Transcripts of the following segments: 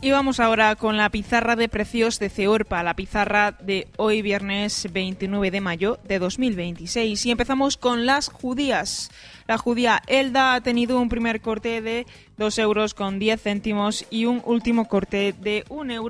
Y vamos ahora con la pizarra de precios de Ceorpa, la pizarra de hoy viernes 29 de mayo de 2026. Y empezamos con las judías. La judía Elda ha tenido un primer corte de 2,10 euros y un último corte de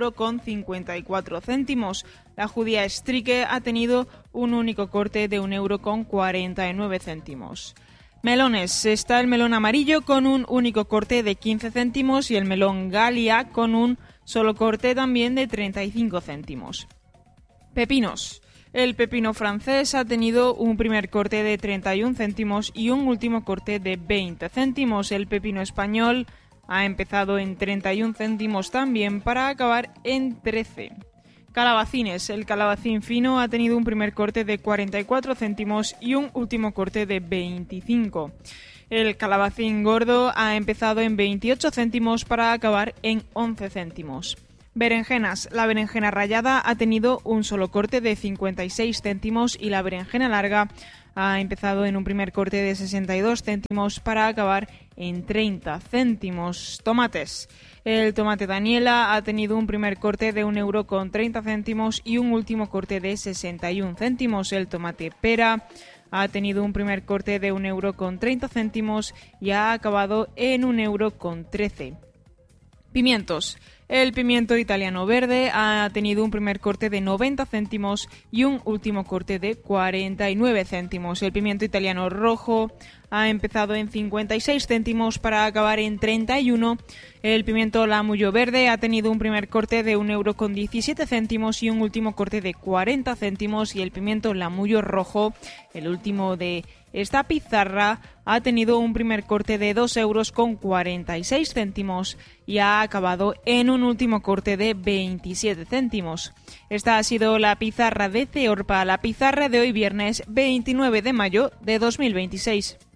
1,54 euros. La judía Strike ha tenido un único corte de 1,49 euros. Melones. Está el melón amarillo con un único corte de 15 céntimos y el melón Galia con un solo corte también de 35 céntimos. Pepinos. El pepino francés ha tenido un primer corte de 31 céntimos y un último corte de 20 céntimos. El pepino español ha empezado en 31 céntimos también para acabar en 13. Calabacines. El calabacín fino ha tenido un primer corte de 44 céntimos y un último corte de 25. El calabacín gordo ha empezado en 28 céntimos para acabar en 11 céntimos. Berenjenas. La berenjena rallada ha tenido un solo corte de 56 céntimos y la berenjena larga ha empezado en un primer corte de 62 céntimos para acabar en 30 céntimos. Tomates. El tomate Daniela ha tenido un primer corte de 1,30 euros y un último corte de 61 céntimos. El tomate pera ha tenido un primer corte de 1,30 euros y ha acabado en 1,13 euros. Pimientos. El pimiento italiano verde ha tenido un primer corte de 90 céntimos y un último corte de 49 céntimos. El pimiento italiano rojo ha empezado en 56 céntimos para acabar en 31. El pimiento lamullo verde ha tenido un primer corte de 1,17 euros y un último corte de 40 céntimos. Y el pimiento lamullo rojo, el último de esta pizarra, ha tenido un primer corte de 2,46 euros y ha acabado en un último corte de 27 céntimos. Esta ha sido la pizarra de Ceorpa, la pizarra de hoy viernes 29 de mayo de 2026.